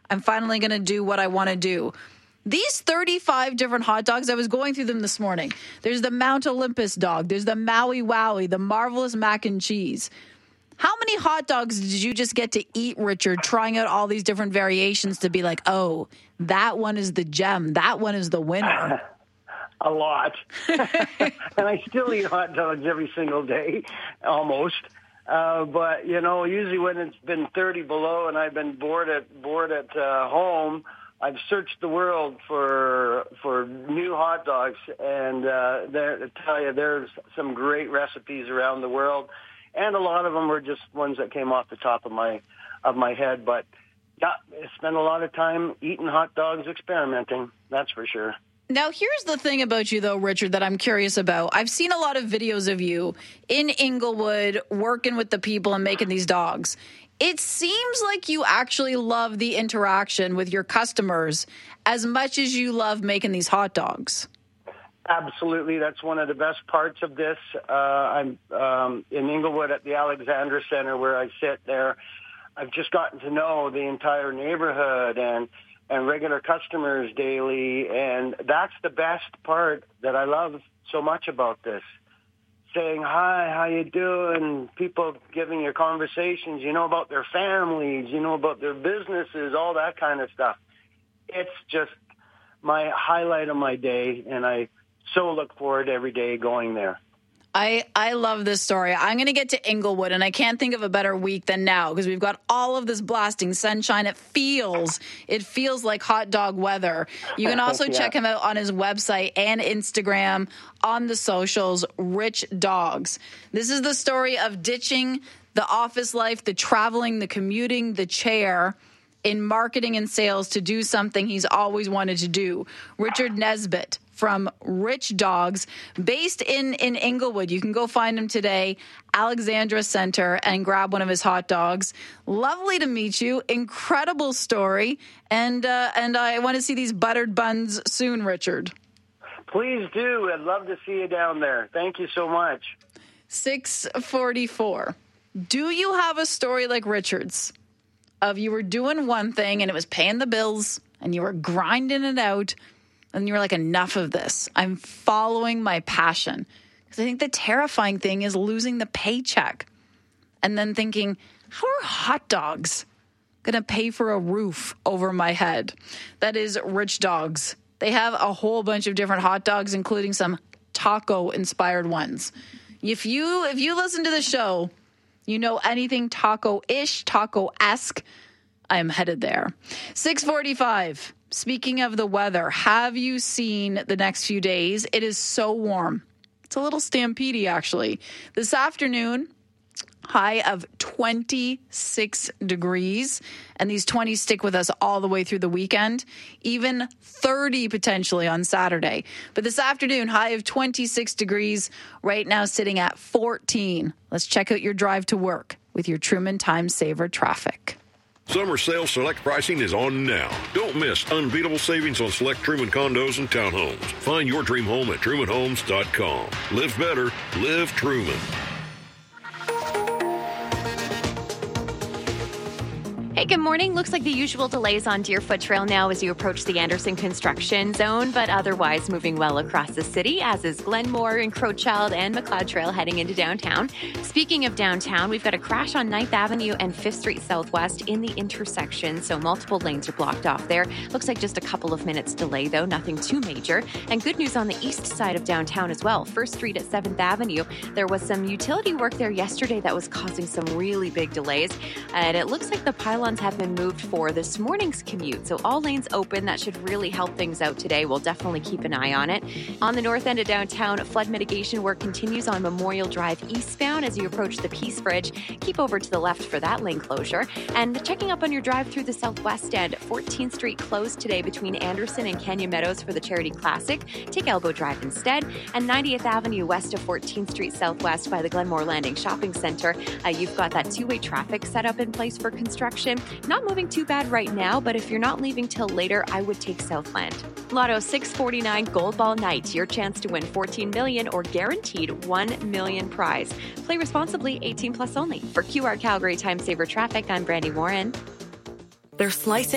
I'm finally going to do what I want to do. These 35 different hot dogs, I was going through them this morning. There's the Mount Olympus dog. There's the Maui Wowie, the Marvelous Mac and Cheese. How many hot dogs did you just get to eat, Richard, trying out all these different variations to be like, oh, that one is the gem. That one is the winner. A lot. And I still eat hot dogs every single day, almost. But, usually when it's been 30 below and I've been bored at home, I've searched the world for new hot dogs. And I tell you, there's some great recipes around the world. And a lot of them were just ones that came off the top of my head. But, yeah, I spent a lot of time eating hot dogs, experimenting, that's for sure. Now, here's the thing about you, though, Richard, that I'm curious about. I've seen a lot of videos of you in Inglewood working with the people and making these dogs. It seems like you actually love the interaction with your customers as much as you love making these hot dogs. Absolutely. That's one of the best parts of this. I'm in Inglewood at the Alexandra Center where I sit there. I've just gotten to know the entire neighborhood and regular customers daily, and that's the best part that I love so much about this. Saying, hi, how you doing? People giving you conversations, about their families, about their businesses, all that kind of stuff. It's just my highlight of my day, and I so look forward every day going there. I love this story. I'm going to get to Inglewood, and I can't think of a better week than now because we've got all of this blasting sunshine. It feels like hot dog weather. You can also check him out on his website and Instagram, on the socials, Rich Dogs. This is the story of ditching the office life, the traveling, the commuting, the chair, in marketing and sales to do something he's always wanted to do. Richard Nesbitt from Rich Dogs, based in Inglewood. You can go find him today, Alexandra Center, and grab one of his hot dogs. Lovely to meet you. Incredible story. And I want to see these buttered buns soon, Richard. Please do. I'd love to see you down there. Thank you so much. 6:44. Do you have a story like Richard's of you were doing one thing and it was paying the bills and you were grinding it out and you were like, enough of this. I'm following my passion. Because I think the terrifying thing is losing the paycheck and then thinking, how are hot dogs going to pay for a roof over my head? That is Rich Dogs. They have a whole bunch of different hot dogs, including some taco-inspired ones. If you listen to the show, you know anything taco-ish, taco-esque, I am headed there. 6:45. Speaking of the weather, have you seen the next few days? It is so warm. It's a little stampede-y, actually. This afternoon, high of 26 degrees, and these 20s stick with us all the way through the weekend, even 30 potentially on Saturday. But this afternoon, high of 26 degrees, right now sitting at 14. Let's check out your drive to work with your Truman Time Saver traffic. Summer sale select pricing is on now. Don't miss unbeatable savings on select Truman condos and townhomes. Find your dream home at trumanhomes.com. Live better, live Truman. Hey, good morning. Looks like the usual delays on Deerfoot Trail now as you approach the Anderson construction zone, but otherwise moving well across the city, as is Glenmore and Crowchild and McLeod Trail heading into downtown. Speaking of downtown, we've got a crash on 9th Avenue and 5th Street Southwest in the intersection, so multiple lanes are blocked off there. Looks like just a couple of minutes delay, though, nothing too major. And good news on the east side of downtown as well. 1st Street at 7th Avenue. There was some utility work there yesterday that was causing some really big delays, and it looks like the pylon have been moved for this morning's commute. So all lanes open. That should really help things out today. We'll definitely keep an eye on it. On the north end of downtown, flood mitigation work continues on Memorial Drive eastbound as you approach the Peace Bridge. Keep over to the left for that lane closure. And checking up on your drive through the southwest end, 14th Street closed today between Anderson and Canyon Meadows for the Charity Classic. Take Elbow Drive instead. And 90th Avenue west of 14th Street Southwest by the Glenmore Landing Shopping Center. You've got that two-way traffic set up in place for construction. Not moving too bad right now, but if you're not leaving till later, I would take Southland. Lotto 649 Gold Ball Night, your chance to win $14 million or guaranteed $1 million prize. Play responsibly, 18 plus only. For QR Calgary Time Saver Traffic, I'm Brandy Warren. They're slicing